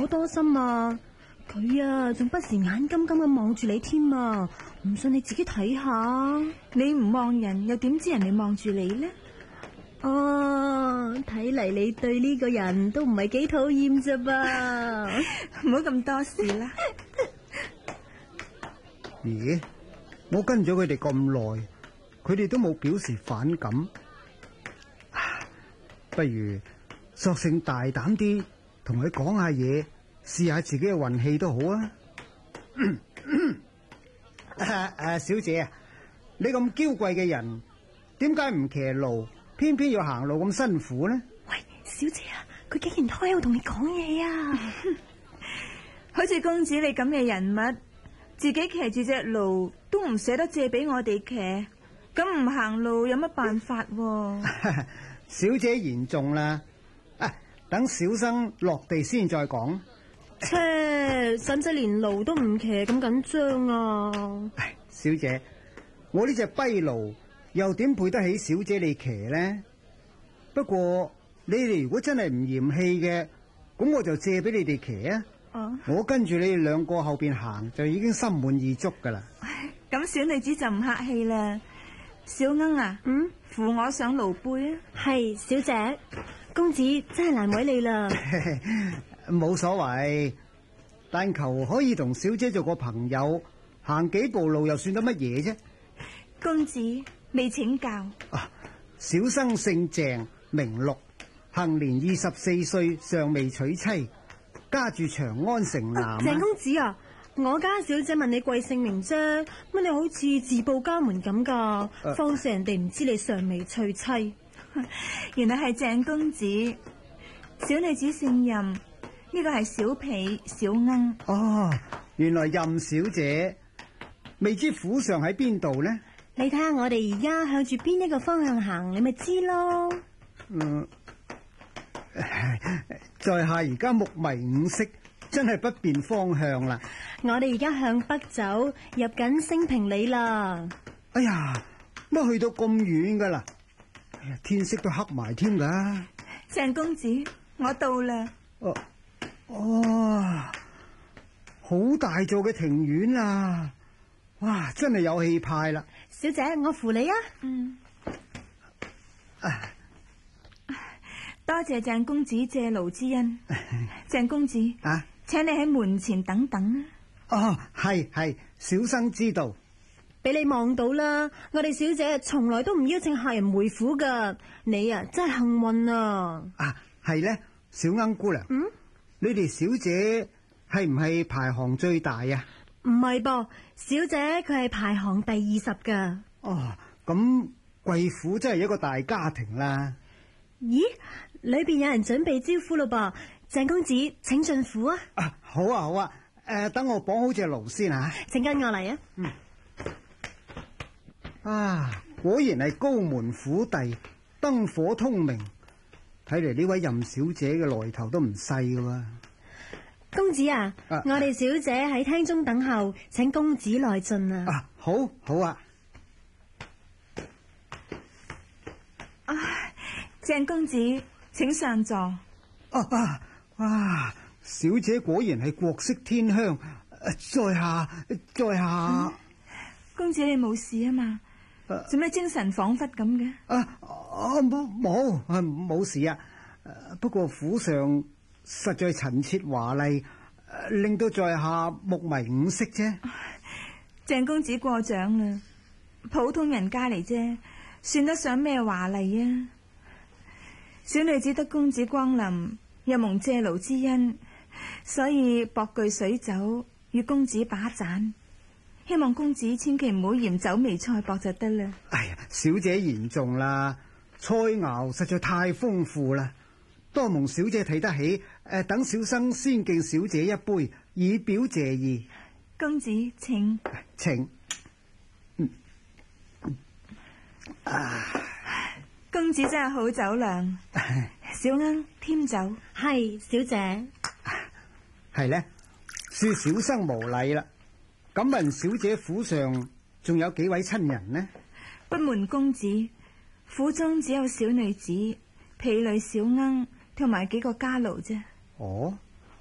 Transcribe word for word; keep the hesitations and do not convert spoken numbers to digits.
可多心啊！佢啊，仲不時眼金金咁望住你添啊！唔信你自己睇下。 你唔望人，又點知人哋望住你呢？ 哦，睇嚟你對呢個人都唔係幾討厭啫噃。 唔好咁多事啦。 咦？我跟咗佢哋咁耐，佢哋都冇表示反感。不如索性大膽啲，同佢講下嘢，試下自己嘅運氣都好啊！誒誒，小姐啊，你咁嬌貴嘅人，點解唔騎驢，偏偏要行路咁辛苦呢？ 喂，小姐啊，佢竟然開口同你講嘢啊！ 好似公子你咁嘅人物，自己騎住隻驢都唔捨得借俾我哋騎，咁唔行路有乜辦法啊？ 小姐言重啦，啊，等小生落地先再講。 切，使唔使連驢都唔騎咁緊張啊？ 唉，小姐，我呢隻跛驢又點配得起小姐你騎呢？不過你哋如果真係唔嫌棄嘅，咁我就借俾你哋騎啊！ 哦， 我跟住你哋兩個後邊行就已經心滿意足噶啦。 咁小女子就唔客氣啦。小鶯啊， 嗯， 扶我上驢背啊！ 係小姐，公子真係難為你啦。 冇所謂，但求可以同小姐做個朋友，行幾步路又算得乜嘢啫？ 公子未請教。 啊，小生姓鄭，名陸，行年二十四歲，尚未娶妻，家住長安城南。 鄭公子啊，我家小姐問你貴姓名啫，乜你好似自報家門咁噶？況且人哋唔知你尚未娶妻。 原來係鄭公子，小女子姓任，呢個係小婢小鶯。 哦，原來任小姐，未知府上喺邊度呢？ 你睇下我哋而家向住邊一個方向行，你咪知咯。 嗯，在下而家目迷五色，真係不辨方向啦。 我哋而家向北走，入緊升平里啦。 哎呀，乜去到咁遠噶啦？哎呀，天色都黑埋添噶。 鄭公子，我到啦。 哦，哦，好大座嘅庭院啊！哇，真係有氣派啦！ 小姐，我扶你啊。 嗯。多謝鄭公子借驢之恩。鄭公子啊，請你喺門前等等啊。 哦，係係，小生知道。 俾你望到啦，我哋小姐從來都唔邀請客人回府噶。你啊，真係幸運啊！ 啊，係咧，小鶯姑娘。嗯，你哋小姐係唔係排行最大啊？ 唔係噃，小姐佢係排行第二十噶。 哦，咁貴府真係一個大家庭啦。 咦，裏邊有人準備招呼咯噃，鄭公子請進府啊！ 啊，好啊好啊，誒、呃，等我綁好隻驢先啊。 請跟我嚟啊！ 嗯。啊，果然係高門虎弟，燈火通明。睇嚟呢位任小姐嘅來頭都唔細噶。 公子啊，啊我哋小姐喺廳中等候，請公子內進啊！ 啊，好，好啊。 啊，鄭公子，請上座。 啊啊啊！小姐果然係國色天香。在下，在下。 嗯、公子你冇事啊嘛？做咩、啊、精神恍惚咁嘅？ 啊啊冇冇冇事啊！不過府上實在陳設華麗，令到在下目迷五色啫。 鄭公子過獎啦，普通人家嚟啫，算得上咩華麗啊？小女子得公子光臨，又蒙借驢之恩，所以博具水酒與公子把盞。希望公子千祈唔好嫌酒微菜薄就得啦。 哎呀，小姐言重啦，菜肴實在太豐富啦，多蒙小姐睇得起。誒、呃，等小生先敬小姐一杯，以表謝意。 公子請， 請。嗯啊，公子真係好酒量。小鶯添酒。 係小姐。 係呢，恕小生無禮啦。敢問小姐府上仲有幾位親人呢？ 不瞞公子，府中只有小女子、婢女小鶯同埋幾個家奴啫。 哦，